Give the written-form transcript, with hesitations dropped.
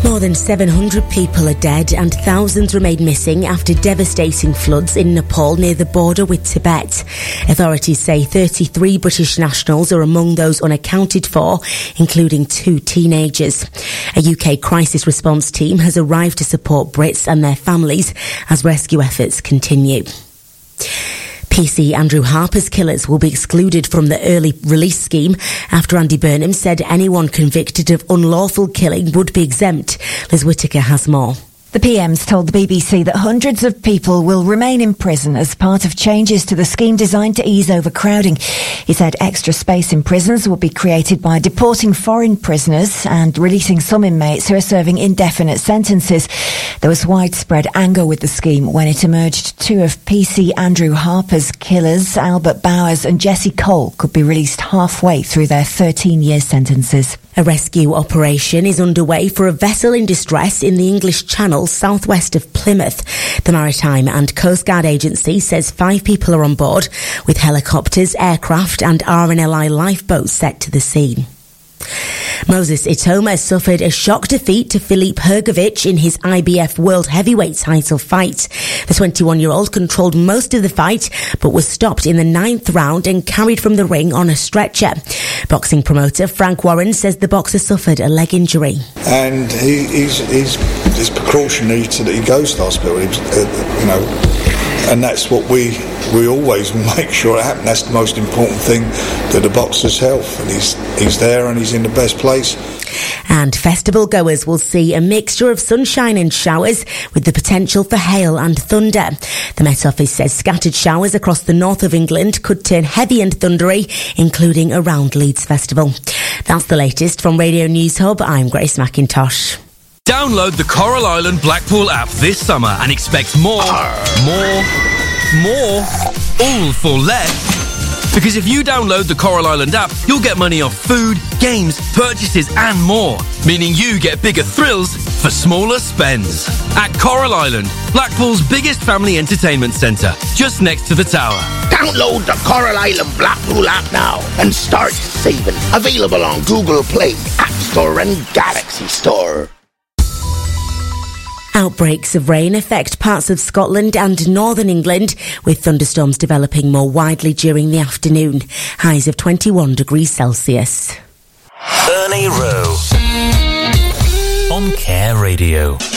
More than 700 people are dead and thousands remain missing after devastating floods in Nepal near the border with Tibet. Authorities say 33 British nationals are among those unaccounted for, including 2 teenagers. A UK crisis response team has arrived to support Brits and their families as rescue efforts continue. PC Andrew Harper's killers will be excluded from the early release scheme after Andy Burnham said anyone convicted of unlawful killing would be exempt. Liz Whittaker has more. The PM's told the BBC that hundreds of people will remain in prison as part of changes to the scheme designed to ease overcrowding. He said extra space in prisons will be created by deporting foreign prisoners and releasing some inmates who are serving indefinite sentences. There was widespread anger with the scheme when it emerged 2 of PC Andrew Harper's killers, Albert Bowers and Jesse Cole, could be released halfway through their 13-year sentences. A rescue operation is underway for a vessel in distress in the English Channel southwest of Plymouth. The Maritime and Coast Guard Agency says 5 people are on board, with helicopters, aircraft and RNLI lifeboats set to the scene. Moses Itoma suffered a shock defeat to Filip Hrgović in his IBF World Heavyweight title fight. The 21-year-old controlled most of the fight, but was stopped in the 9th round and carried from the ring on a stretcher. Boxing promoter Frank Warren says the boxer suffered a leg injury. And he's precautionary that he goes to hospital, and that's what we always make sure it happens. That's the most important thing, to the boxer's health, and he's there and he's in the best place. And festival goers will see a mixture of sunshine and showers with the potential for hail and thunder. The Met Office says scattered showers across the north of England could turn heavy and thundery, including around Leeds Festival. That's the latest from Radio News Hub. I'm Grace McIntosh. Download the Coral Island Blackpool app this summer and expect more, all for less. Because if you download the Coral Island app, you'll get money off food, games, purchases and more. Meaning you get bigger thrills for smaller spends. At Coral Island, Blackpool's biggest family entertainment centre, just next to the tower. Download the Coral Island Blackpool app now and start saving. Available on Google Play, App Store and Galaxy Store. Outbreaks of rain affect parts of Scotland and northern England, with thunderstorms developing more widely during the afternoon. Highs of 21 degrees Celsius. Ernie Rowe on Care Radio.